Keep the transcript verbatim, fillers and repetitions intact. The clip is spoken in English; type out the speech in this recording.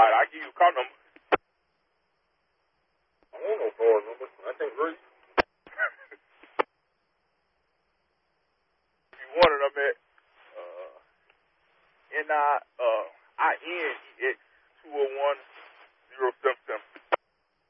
right, I'll give you a call number. I don't want no card number. I can't read. If you want it, I'm at uh, N I uh, I N E X two oh one zero seven seven.